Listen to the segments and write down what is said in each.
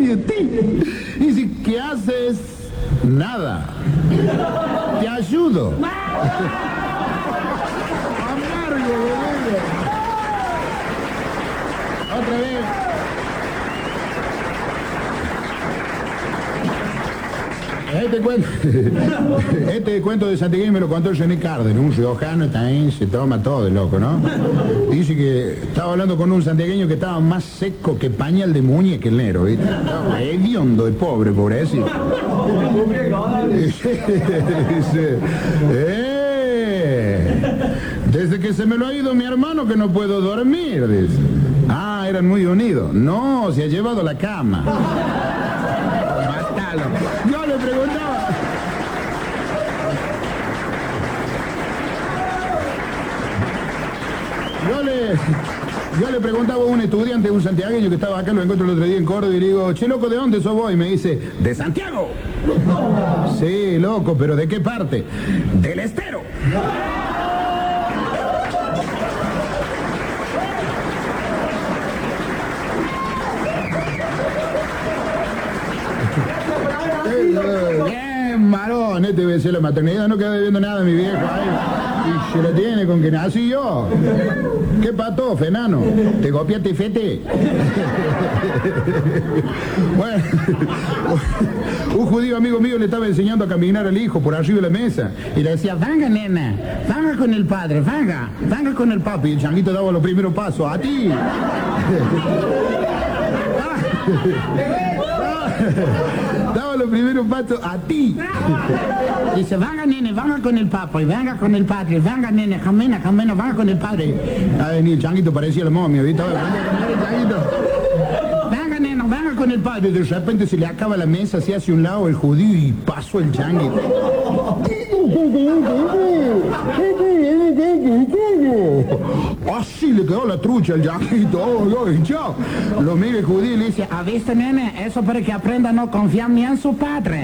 de ti. Y dice, ¿qué haces? Nada. Te ayudo. Amargo, boludo. Otra vez. Este cuento de Santigueño me lo contó René Cárdenas, un riojano también se toma todo de loco, ¿no? Dice que estaba hablando con un santiagueño que estaba más seco que pañal de muñeca el negro, ¿viste? Estaba hediondo de pobre, pobrecito. Dice, desde que se me lo ha ido mi hermano que no puedo dormir, dice. Ah, eran muy unidos. No, se ha llevado la cama. Mátalo. Yo le preguntaba. Yo le preguntaba a un estudiante, un santiagueño que estaba acá, lo encuentro el otro día en Córdoba, y le digo, che, loco, ¿de dónde sos vos? Y me dice, de Santiago. Sí, loco, pero ¿de qué parte? Del Estero. Bien, varón, este veces la maternidad no queda debiendo nada a mi viejo ahí. Y se la tiene con que nací yo. ¿Qué pato, fenano? ¿Te copiaste fete? Bueno, un judío amigo mío le estaba enseñando a caminar al hijo por arriba de la mesa. Y le decía, venga, nena, venga con el padre, venga con el papi. Y el changuito daba los primeros pasos. ¡A ti! Daba los primeros pasos a ti. Dice, venga nene, venga con el papo y venga con el padre, venga nene, camina, venga con el padre. A venir el changuito parecía la momia, ¿viste? Venga nene, venga con el padre. De repente se le acaba la mesa, se hace un lado el judío y pasó el changuito. Así le quedó la trucha al changuito. Chao. Lo mira el judío y le dice, ¿ha visto, nene? Eso para que aprenda a no confiar ni en su padre.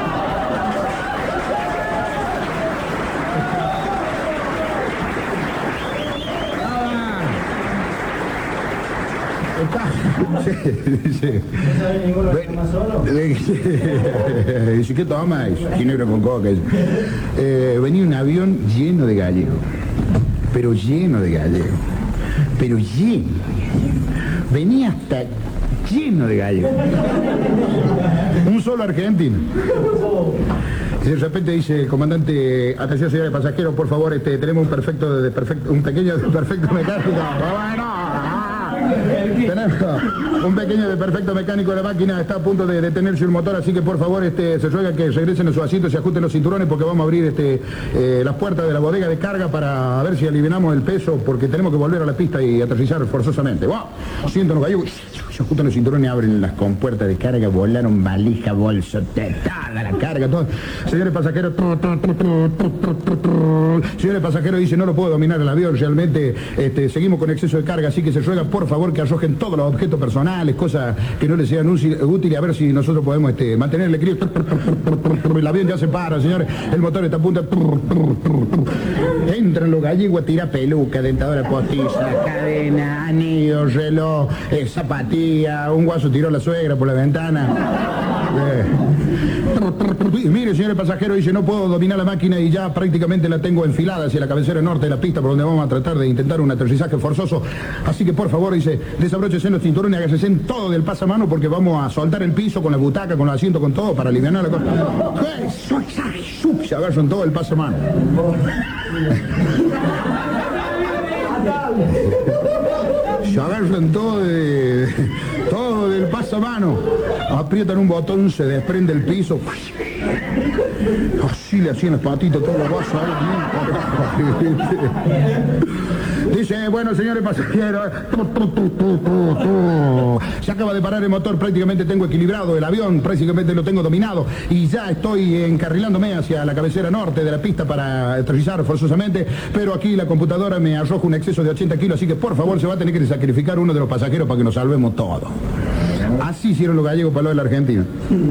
Sí. ¿No sabe ninguno que toma solo? Dice, ¿qué tomas? Ginebra con coca. Venía un avión lleno de gallegos. Pero lleno de gallegos. Pero lleno. Venía hasta lleno de gallegos. Un solo argentino. Y de repente dice el comandante, atención señores pasajeros, por favor, tenemos un pequeño de perfecto mecánico. Tenemos un pequeño de perfecto mecánico de la máquina, está a punto de detenerse el motor, así que por favor se ruega que regresen a su asiento, se ajusten los cinturones porque vamos a abrir las puertas de la bodega de carga para ver si aliviamos el peso, porque tenemos que volver a la pista y aterrizar forzosamente. ¡Wow! Siento los gallegos, se ajustan los cinturones, abren las compuertas de carga, volaron valija, bolso, toda la carga, todo. Señores pasajeros, dice, no lo puedo dominar el avión, realmente seguimos con exceso de carga, así que se ruega por favor que arrojen todos los objetos personales, cosas que no les sean útiles, a ver si nosotros podemos mantener el equilibrio. El avión ya se para, señores, el motor está a punto. Entran los gallegos a tirar peluca, dentadura postiza, cadena, anillo, reloj, zapatilla, un guaso tiró a la suegra por la ventana. Mire, señores pasajeros, dice, no puedo dominar la máquina y ya prácticamente la tengo enfilada hacia la cabecera norte de la pista por donde vamos a tratar de intentar un aterrizaje forzoso. Así que por favor, dice, desabróchese los cinturones y hágase todo del pasamano porque vamos a soltar el piso con la butaca, con el asiento, con todo para aliviar la cosa. Se agarran todo el pasamano. Se agarran todo del pasamano, aprietan un botón, se desprende el piso, así le hacían las patitas, todos los vasos ahí. Dice, bueno, señores pasajeros, se acaba de parar el motor, prácticamente tengo equilibrado el avión, prácticamente lo tengo dominado y ya estoy encarrilándome hacia la cabecera norte de la pista para aterrizar forzosamente, pero aquí la computadora me arroja un exceso de 80 kilos, así que por favor se va a tener que sacrificar uno de los pasajeros para que nos salvemos todos. Así hicieron los gallegos para lo de la Argentina.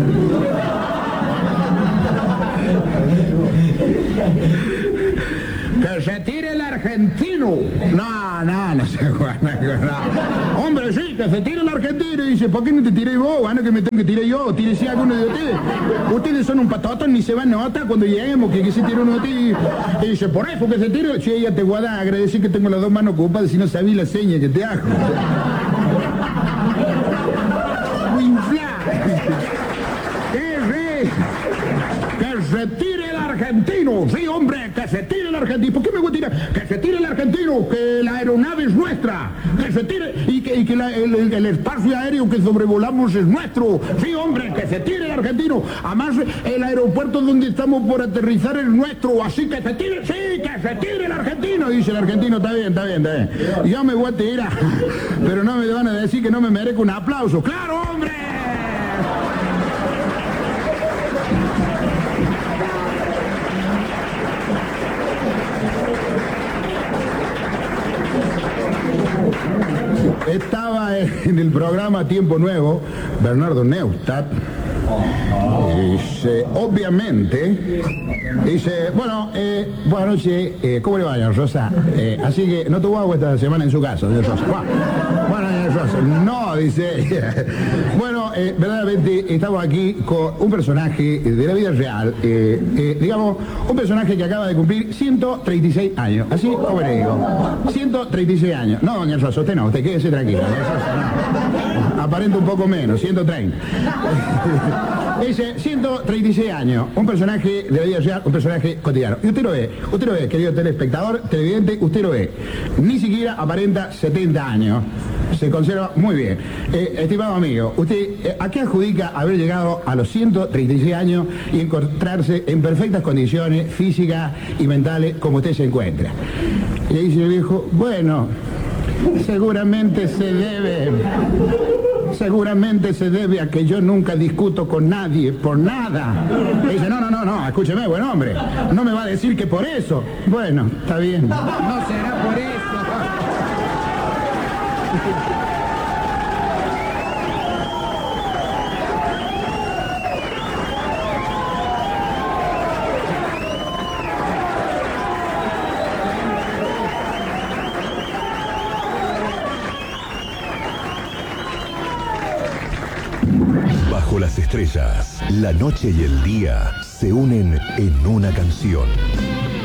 ¡Que se tire el argentino! No se juega. Hombre, sí. que se tire el argentino. Y dice, ¿por qué no te tiré vos? Bueno, que me tengo que tirar yo. Tírese alguno de ustedes. Ustedes son un patotón, ni se van a notar cuando lleguemos que se tire uno de ustedes. Y dice, por eso que se tire. Che, ya te guarda, agradecer que tengo las dos manos ocupadas si no sabía la seña que te hago. Que se tire el argentino. Sí, hombre, que se tire el argentino. ¿Por qué me voy a tirar? Que se tire el argentino, que la aeronave es nuestra. Que se tire y que el espacio aéreo que sobrevolamos es nuestro. Sí, hombre, que se tire el argentino. Además, el aeropuerto donde estamos por aterrizar es nuestro. Así que se tire, sí, que se tire el argentino. Dice el argentino, está bien, está bien, está bien. Yo me voy a tirar, pero no me van a decir que no me merezco un aplauso. ¡Claro, hombre! Estaba en el programa Tiempo Nuevo Bernardo Neustadt. Dice, obviamente, dice, bueno, buenas noches, ¿cómo le va, doña Rosa? Así que no tuvo agua esta semana en su casa, doña Rosa. Bueno, doña Rosa, no, dice. Bueno, verdaderamente estamos aquí con un personaje de la vida real, digamos, un personaje que acaba de cumplir 136 años, así como le digo, 136 años. No, doña Rosa, usted no, usted quédese tranquila, doña Rosa, no. Aparenta un poco menos, 130. Dice, 136 años, un personaje de la vida real, un personaje cotidiano. Y usted lo ve, querido telespectador, televidente, usted lo ve. Ni siquiera aparenta 70 años. Se conserva muy bien. Estimado amigo, ¿usted a qué adjudica haber llegado a los 136 años y encontrarse en perfectas condiciones físicas y mentales como usted se encuentra? Y ahí dice el viejo, bueno, seguramente se debe a que yo nunca discuto con nadie por nada. Y dice, no, escúcheme, buen hombre, no me va a decir que por eso. Bueno, está bien. No será por eso. Bajo las estrellas, la noche y el día se unen en una canción.